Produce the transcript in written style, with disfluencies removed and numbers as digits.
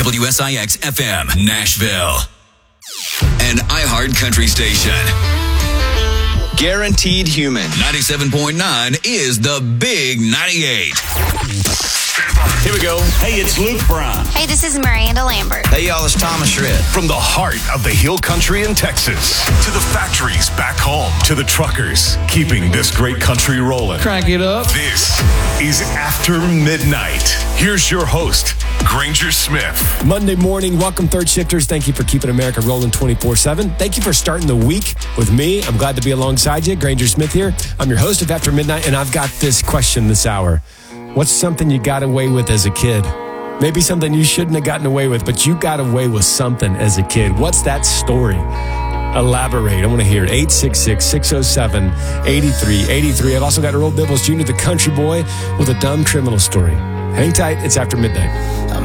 WSIX-FM, Nashville. An iHeart Country station. Guaranteed Human. 97.9 is the Big 98. Here we go. Hey, it's Luke Bryan. Hey, this is Miranda Lambert. Hey, y'all, it's Thomas Rhett. From the heart of the Hill Country in Texas to the factories back home to the truckers keeping this great country rolling. Crank it up. This is After Midnight. Here's your host, Granger Smith. Monday morning, welcome third shifters. Thank you for keeping America rolling 24/7. Thank you for starting the week with me. I'm glad to be alongside you. Granger Smith here. I'm your host of After Midnight, and I've got this question this hour. What's something you got away with as a kid? Maybe something you shouldn't have gotten away with, but you got away with something as a kid. What's that story? Elaborate. I want to hear it. 866-607-8383. I've also got Earl Bibbles Jr., the country boy, with a dumb criminal story. Hang tight. It's After Midnight.